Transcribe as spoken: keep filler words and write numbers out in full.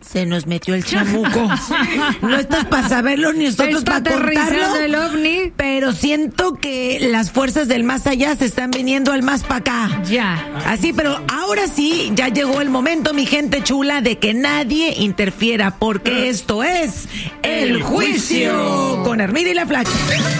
Se nos metió el chamuco. No estás para saberlo ni nosotros para contarlo. El ovni. Pero siento que las fuerzas del más allá se están viniendo al más para acá. Ya. Así, pero ahora sí, ya llegó el momento, mi gente chula, de que nadie interfiera, porque esto es El Juicio con Armida y la Flaca.